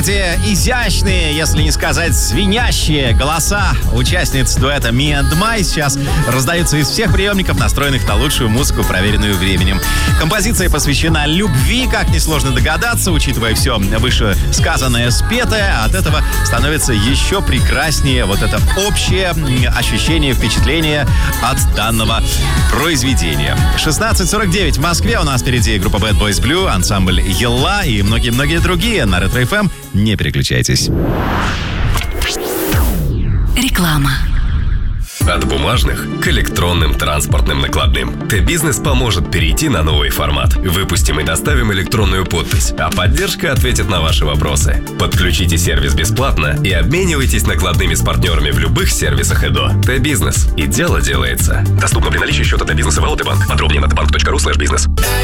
Те изящные, если не сказать звенящие голоса участниц дуэта Me and My сейчас раздаются из всех приемников, настроенных на лучшую музыку, проверенную временем. Композиция посвящена любви, как несложно догадаться, учитывая все вышесказанное, спетое. От этого становится еще прекраснее вот это общее ощущение, впечатление от данного произведения. 16:49 в Москве. У нас впереди группа Bad Boys Blue, ансамбль Елла и многие-многие другие на Ретро FM. Не переключайтесь. Реклама. От бумажных к электронным транспортным накладным. Т-Бизнес поможет перейти на новый формат. Выпустим и доставим электронную подпись, а поддержка ответит на ваши вопросы. Подключите сервис бесплатно и обменивайтесь накладными с партнерами в любых сервисах ЭДО. Т-Бизнес. И дело делается. Доступно при наличии счета Т-Бизнеса в АОТ Банк. Подробнее на tbank.ru/бизнес.